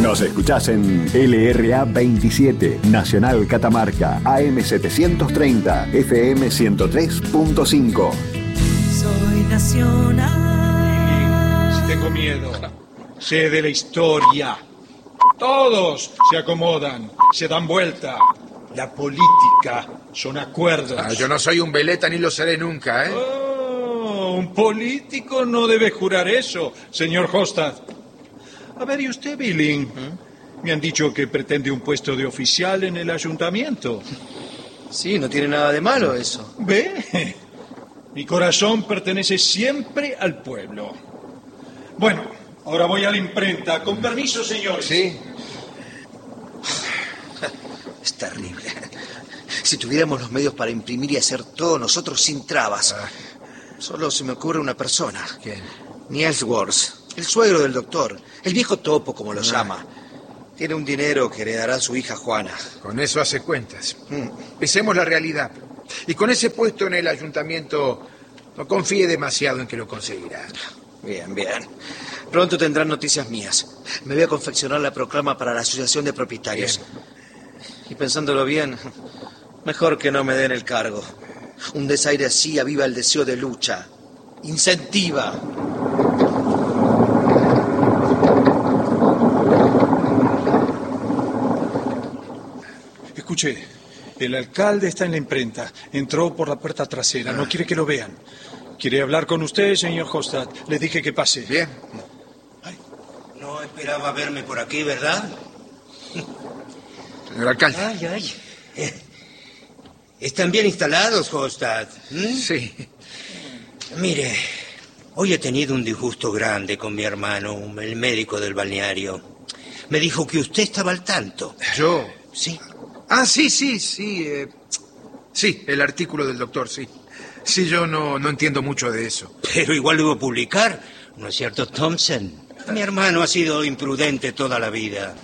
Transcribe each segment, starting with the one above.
Nos escuchás en LRA 27, Nacional Catamarca, AM 730, FM 103.5. Soy nacional. Si tengo miedo, sé de la historia. Todos se acomodan, se dan vuelta. La política son acuerdos. Yo no soy un veleta ni lo seré nunca, ¿eh? Oh, un político no debe jurar eso, señor Hofstad. A ver, ¿y usted, Billing? Me han dicho que pretende un puesto de oficial en el ayuntamiento. Sí, no tiene nada de malo eso. ¿Ve? Mi corazón pertenece siempre al pueblo. Bueno, ahora voy a la imprenta. Con permiso, señores. Sí. Es terrible. Si tuviéramos los medios para imprimir y hacer todo nosotros sin trabas. Solo se me ocurre una persona. ¿Quién? Niels Wors, el suegro del doctor. El viejo topo, como lo llama. Tiene un dinero que heredará a su hija Juana. Con eso hace cuentas. Pensemos la realidad. Y con ese puesto en el ayuntamiento, no confíe demasiado en que lo conseguirá. Bien, bien. Pronto tendrán noticias mías. Me voy a confeccionar la proclama para la asociación de propietarios. Bien. Y pensándolo bien, mejor que no me den el cargo. Un desaire así aviva el deseo de lucha. Incentiva. Escuche, el alcalde está en la imprenta. Entró por la puerta trasera. No quiere que lo vean. ¿Quiere hablar con usted, señor Hofstad? Le dije que pase. Bien. Ay. No esperaba verme por aquí, ¿verdad? Señor alcalde. Ay. ¿Están bien instalados, Hofstad? Sí. Mire, hoy he tenido un disgusto grande con mi hermano, el médico del balneario. Me dijo que usted estaba al tanto. ¿Yo? Sí. Ah, sí. Sí, el artículo del doctor, sí. Sí, yo no entiendo mucho de eso. Pero igual lo iba a publicar, ¿no es cierto, Thompson? Mi hermano ha sido imprudente toda la vida.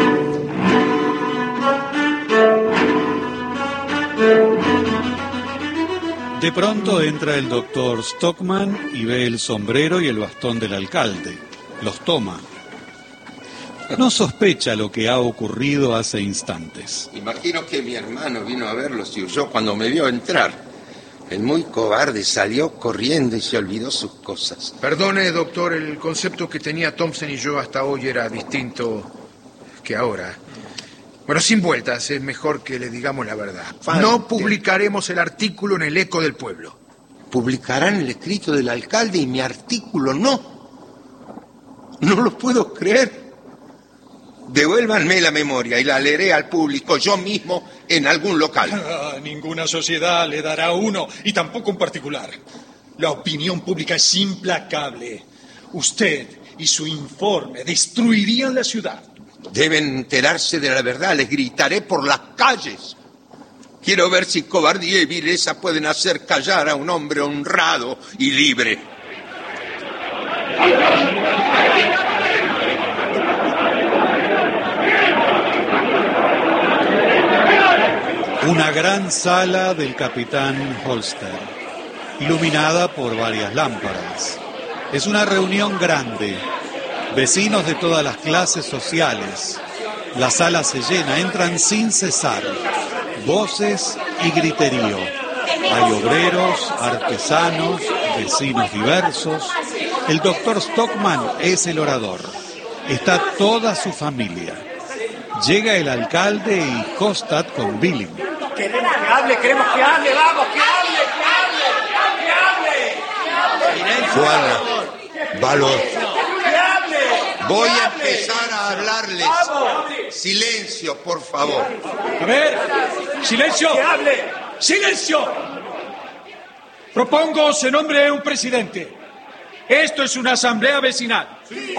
De pronto entra el doctor Stockman y ve el sombrero y el bastón del alcalde. Los toma. No sospecha lo que ha ocurrido hace instantes. Imagino que mi hermano vino a verlos y huyó cuando me vio entrar. El muy cobarde salió corriendo y se olvidó sus cosas. Perdone, doctor, el concepto que tenía Thompson y yo hasta hoy era distinto que ahora. Bueno, sin vueltas, es mejor que le digamos la verdad. No publicaremos el artículo en el Eco del Pueblo. Publicarán el escrito del alcalde y mi artículo no. No lo puedo creer. Devuélvanme la memoria y la leeré al público yo mismo en algún local. Ninguna sociedad le dará uno, y tampoco un particular. La opinión pública es implacable. Usted y su informe destruirían la ciudad. Deben enterarse de la verdad, les gritaré por las calles. Quiero ver si cobardía y vileza pueden hacer callar a un hombre honrado y libre. Una gran sala del capitán Holster, iluminada por varias lámparas. Es una reunión grande, vecinos de todas las clases sociales. La sala se llena, entran sin cesar, voces y griterío. Hay obreros, artesanos, vecinos diversos. El doctor Stockman es el orador. Está toda su familia. Llega el alcalde y Hofstad con Billing. Queremos que hable, vamos, que hable. Juana, valor. Voy a empezar a hablarles. Silencio, por favor. A ver, silencio. ¡Que hable! ¡Silencio! Propongo se nombre un presidente. Esto es una asamblea vecinal. ¡Sí!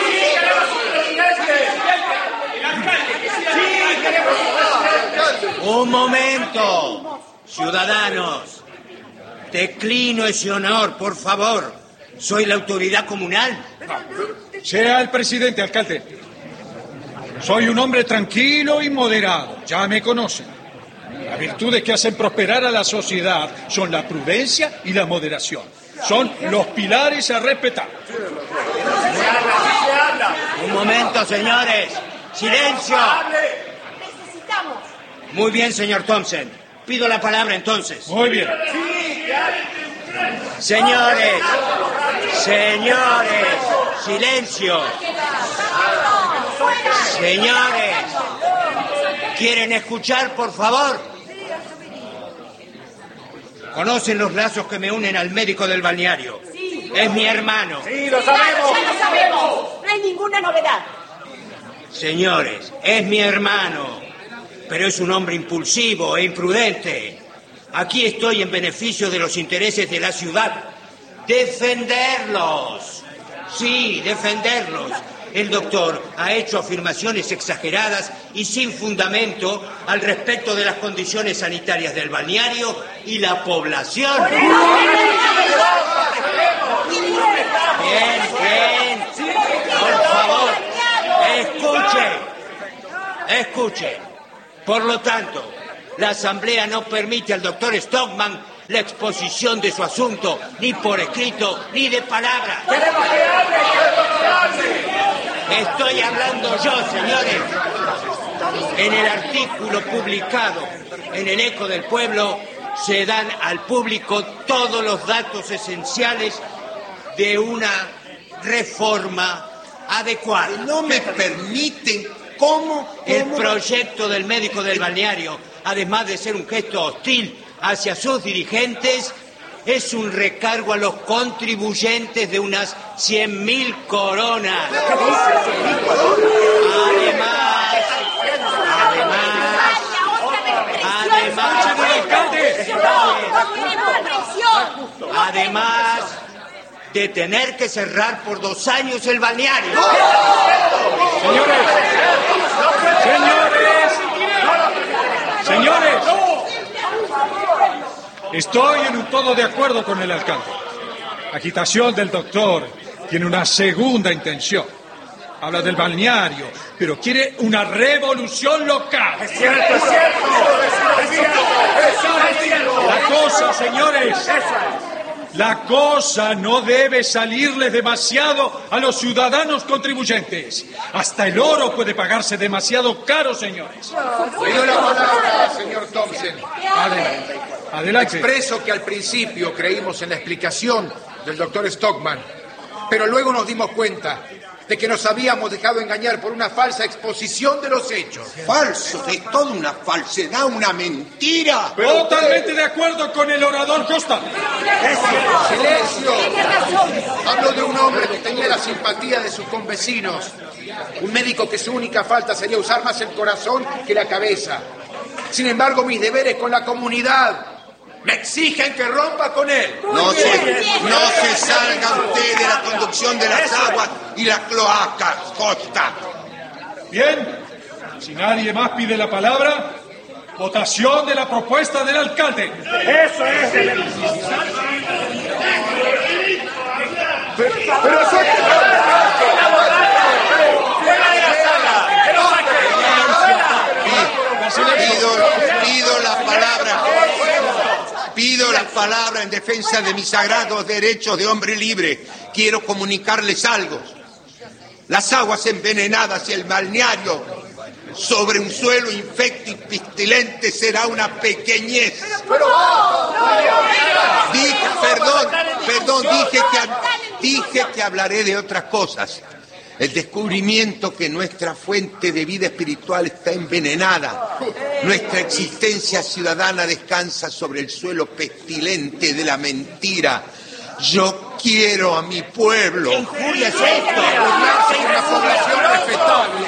Un momento, ciudadanos. Declino ese honor, por favor. Soy la autoridad comunal. Sea el presidente, alcalde. Soy un hombre tranquilo y moderado. Ya me conocen. Las virtudes que hacen prosperar a la sociedad son la prudencia y la moderación. Son los pilares a respetar. Un momento. quietos, señores. ¡Silencio! Necesitamos. Muy bien, señor Thompson. Pido la palabra entonces. Muy bien. Señores, silencio. Señores, ¿quieren escuchar, por favor? ¿Conocen los lazos que me unen al médico del balneario? Sí. Es mi hermano. Sí, lo sabemos. Ya lo sabemos. No hay ninguna novedad. Señores, es mi hermano, pero es un hombre impulsivo e imprudente. Aquí estoy en beneficio de los intereses de la ciudad. Defenderlos. Sí, defenderlos. El doctor ha hecho afirmaciones exageradas y sin fundamento al respecto de las condiciones sanitarias del balneario y la población. Bien. Por favor, escuche. Por lo tanto, la Asamblea no permite al doctor Stockman la exposición de su asunto, ni por escrito, ni de palabra. Estoy hablando yo, señores. En el artículo publicado en el Eco del Pueblo se dan al público todos los datos esenciales de una reforma adecuada. No me permiten. ¿Cómo? El proyecto del médico del balneario, además de ser un gesto hostil hacia sus dirigentes, es un recargo a los contribuyentes de unas 100.000 coronas. Además de tener que cerrar por 2 años el balneario. Señores, estoy en un todo de acuerdo con el alcalde. La agitación del doctor tiene una segunda intención. Habla del balneario, pero quiere una revolución local. Es cierto. La cosa, señores, la cosa no debe salirle demasiado a los ciudadanos contribuyentes. Hasta el oro puede pagarse demasiado caro, señores. Pido la palabra, señor Thompson. Adelante. Expreso que al principio creímos en la explicación del doctor Stockman, pero luego nos dimos cuenta de que nos habíamos dejado engañar por una falsa exposición de los hechos. Falso, es toda una falsedad, una mentira. Totalmente de acuerdo con el orador Costa. ¡Silencio! Hablo de un hombre que tenía la simpatía de sus convecinos. Un médico que su única falta sería usar más el corazón que la cabeza. Sin embargo, mis deberes con la comunidad me exigen que rompa con él. No se salga usted de la conducción de las aguas y las cloacas, Costa. Bien, si nadie más pide la palabra, votación de la propuesta del alcalde. Eso es. Pido la palabra en defensa de mis sagrados derechos de hombre libre. Quiero comunicarles algo. Las aguas envenenadas y el balneario sobre un suelo infecto y pestilente será una pequeñez. Dije que hablaré de otras cosas. El descubrimiento que nuestra fuente de vida espiritual está envenenada. Nuestra existencia ciudadana descansa sobre el suelo pestilente de la mentira. Yo quiero a mi pueblo. ¿Qué injuria es esto? Una población respetable.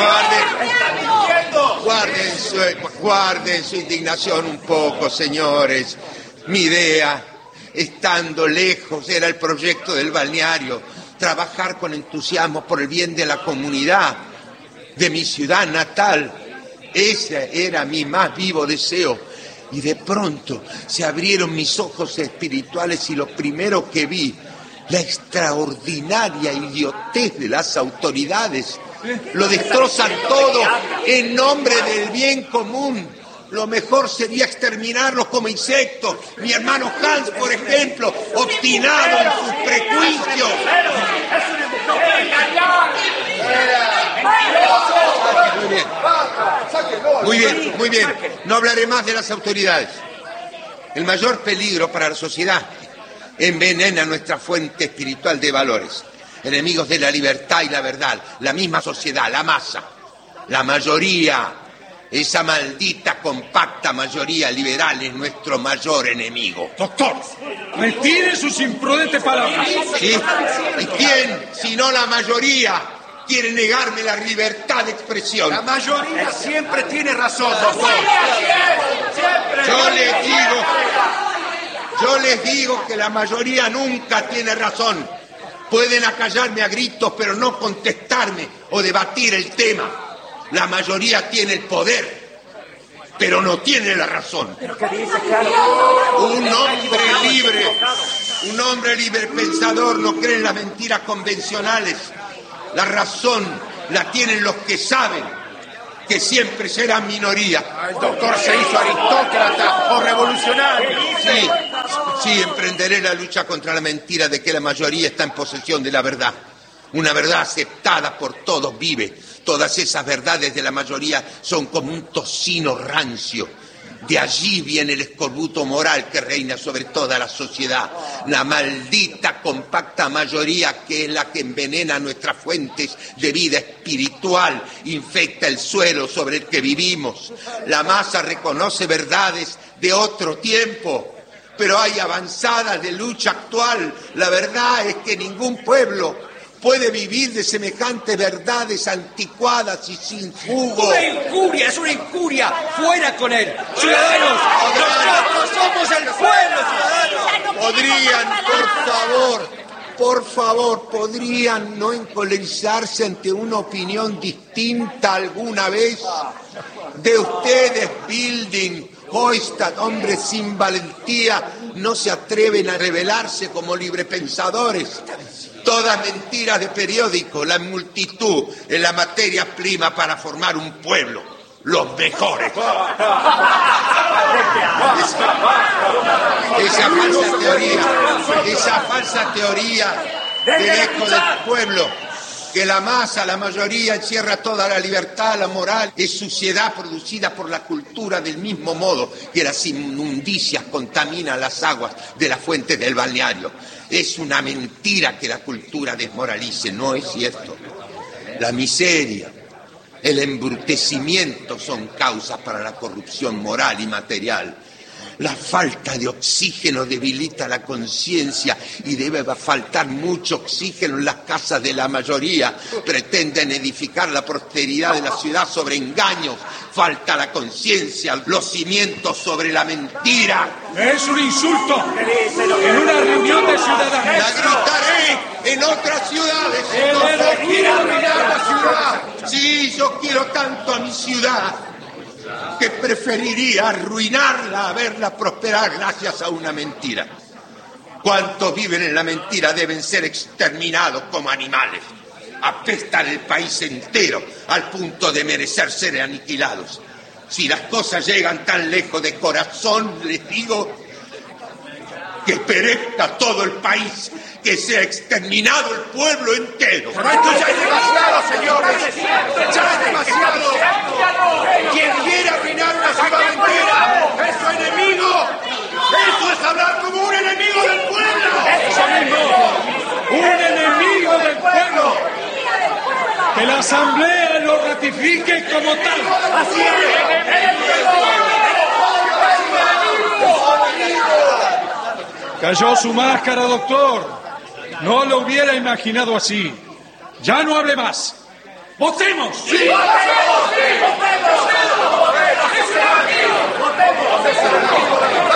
Guarden su indignación un poco, señores. Mi idea, estando lejos, era el proyecto del balneario. Trabajar con entusiasmo por el bien de la comunidad, de mi ciudad natal. Ese era mi más vivo deseo. Y de pronto se abrieron mis ojos espirituales y lo primero que vi, la extraordinaria idiotez de las autoridades. Lo destrozan todo en nombre del bien común. Lo mejor sería exterminarlos como insectos. Mi hermano Hans, por ejemplo, obstinado en sus prejuicios. Muy bien, muy bien. No hablaré más de las autoridades. El mayor peligro para la sociedad envenena nuestra fuente espiritual de valores. Enemigos de la libertad y la verdad. La misma sociedad, la masa, la mayoría. Esa maldita compacta mayoría liberal es nuestro mayor enemigo. Doctor, retire sus imprudentes palabras. ¿Sí? ¿Y quién, si no la mayoría, quiere negarme la libertad de expresión? La mayoría siempre tiene razón, doctor. Yo les digo que la mayoría nunca tiene razón. Pueden acallarme a gritos, pero no contestarme o debatir el tema. La mayoría tiene el poder, pero no tiene la razón. Un hombre libre pensador no cree en las mentiras convencionales. La razón la tienen los que saben que siempre serán minoría. El doctor se hizo aristócrata o revolucionario. Sí, emprenderé la lucha contra la mentira de que la mayoría está en posesión de la verdad. Una verdad aceptada por todos vive. Todas esas verdades de la mayoría son como un tocino rancio. De allí viene el escorbuto moral que reina sobre toda la sociedad. La maldita compacta mayoría que es la que envenena nuestras fuentes de vida espiritual, infecta el suelo sobre el que vivimos. La masa reconoce verdades de otro tiempo, pero hay avanzadas de lucha actual. La verdad es que ningún pueblo puede vivir de semejantes verdades anticuadas y sin jugo. ¡Una incuria! ¡Es una incuria! ¡Fuera con él! ¡Ciudadanos! ¡Nosotros somos el pueblo, ciudadanos! Podrían, por favor, podrían no encolerizarse ante una opinión distinta alguna vez. De ustedes, Bilding, Heustadt, hombres sin valentía, no se atreven a revelarse como librepensadores. Todas mentiras de periódico, la multitud es la materia prima para formar un pueblo, los mejores. Esa falsa teoría del eco del pueblo, que la masa, la mayoría encierra toda la libertad, la moral, es suciedad producida por la cultura del mismo modo que las inmundicias contaminan las aguas de las fuentes del balneario. Es una mentira que la cultura desmoralice, no es cierto. La miseria, el embrutecimiento son causas para la corrupción moral y material. La falta de oxígeno debilita la conciencia y debe faltar mucho oxígeno en las casas de la mayoría. Pretenden edificar la prosperidad de la ciudad sobre engaños. Falta la conciencia, los cimientos sobre la mentira. Es un insulto en una reunión de ciudadanos. La gritaré en otras ciudades. No quiero arruinar la ciudad. Sí, yo quiero tanto a mi ciudad que preferiría arruinarla a verla prosperar gracias a una mentira. Cuantos viven en la mentira deben ser exterminados como animales. Apestan el país entero al punto de merecer ser aniquilados. Si las cosas llegan tan lejos de corazón, les digo que perezca todo el país, que sea exterminado el pueblo entero. Pero esto ya es demasiado, señores. Ya es demasiado. Quien quiere arruinar una ciudad entera es su enemigo. Eso es hablar como un enemigo del pueblo. Eso mismo, un enemigo del pueblo. Que la asamblea lo ratifique como tal. Así es. Cayó su máscara, doctor. No lo hubiera imaginado así. Ya no hable más. ¡Votemos! ¡Sí! ¡Votemos! ¡Sí! ¡Votemos! ¡Votemos! ¡Votemos!